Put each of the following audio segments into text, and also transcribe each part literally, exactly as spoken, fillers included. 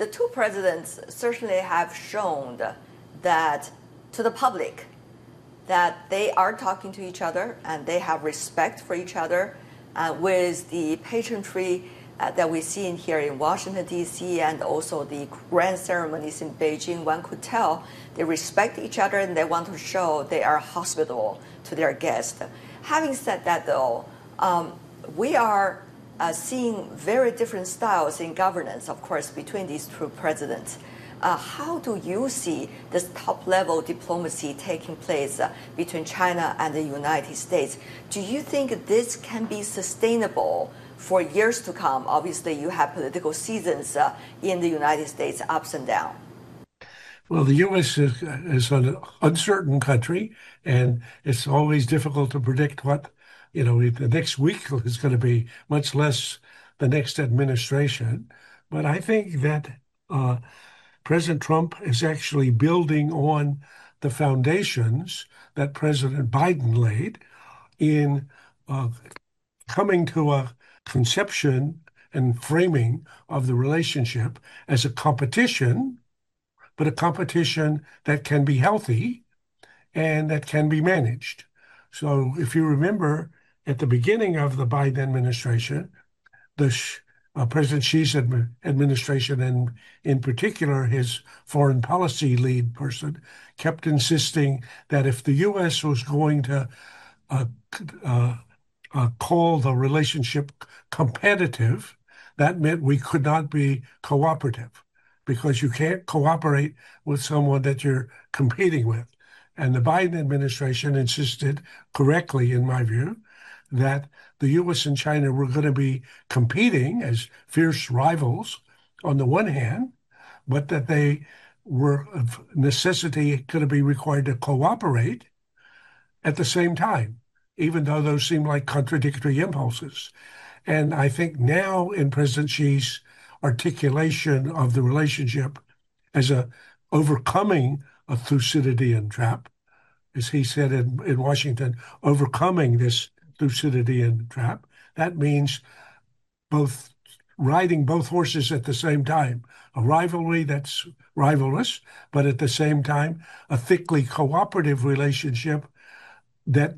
the two presidents certainly have shown that to the public that they are talking to each other and they have respect for each other. Uh, with the pageantry uh, that we see in here in Washington, D C, and also the grand ceremonies in Beijing, one could tell they respect each other and they want to show they are hospitable to their guests. Having said that, though, um, we are uh, seeing very different styles in governance, of course, between these two presidents. Uh, how do you see this top-level diplomacy taking place uh, between China and the United States? Do you think this can be sustainable for years to come? Obviously, you have political seasons uh, in the United States, ups and downs. Well, the U S is, is an uncertain country, and it's always difficult to predict what, you know, the next week is going to be, much less the next administration. But I think that uh, President Trump is actually building on the foundations that President Biden laid in uh, coming to a conception and framing of the relationship as a competition, but a competition that can be healthy and that can be managed. So if you remember, at the beginning of the Biden administration, the Uh, President Xi's admi administration, and in particular his foreign policy lead person, kept insisting that if the U S was going to uh, uh, uh, call the relationship competitive, that meant we could not be cooperative, because you can't cooperate with someone that you're competing with. And the Biden administration insisted, correctly in my view, that the U S and China were going to be competing as fierce rivals on the one hand, but that they were of necessity going to be required to cooperate at the same time, even though those seem like contradictory impulses. And I think now in President Xi's articulation of the relationship as a overcoming a Thucydidean trap, as he said in, in Washington, overcoming this Thucydidean trap, that means both riding both horses at the same time, a rivalry that's rivalrous, but at the same time, a thickly cooperative relationship that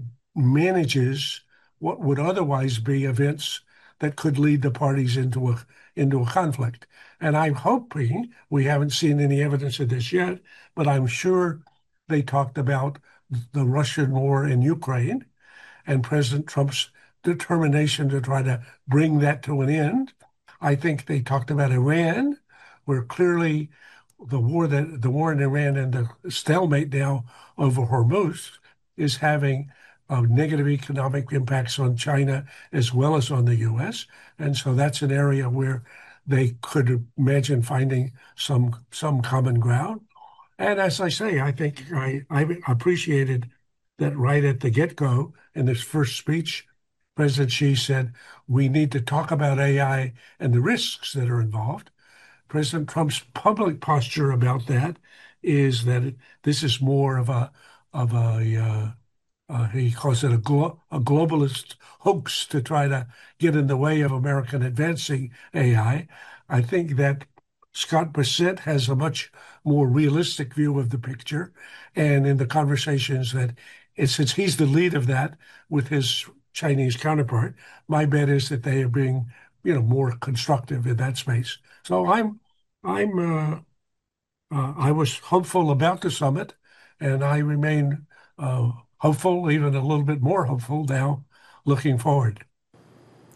manages what would otherwise be events that could lead the parties into a into a conflict. And I'm hoping, we haven't seen any evidence of this yet, but I'm sure they talked about the Russian war in Ukraine and President Trump's determination to try to bring that to an end. I think they talked about Iran, where clearly the war that the war in Iran and the stalemate now over Hormuz is having uh, negative economic impacts on China as well as on the U S. And so that's an area where they could imagine finding some some common ground. And as I say, I think I, I appreciated that right at the get-go in this first speech, President Xi said, we need to talk about A I and the risks that are involved. President Trump's public posture about that is that it, this is more of a, of a uh, uh, he calls it a, glo a globalist hoax to try to get in the way of American advancing A I. I think that Scott Bessent has a much more realistic view of the picture. And in the conversations that, and since he's the lead of that with his Chinese counterpart, my bet is that they are being, you know, more constructive in that space. So I'm, I'm, uh, uh, I was hopeful about the summit, and I remain uh, hopeful, even a little bit more hopeful now, looking forward.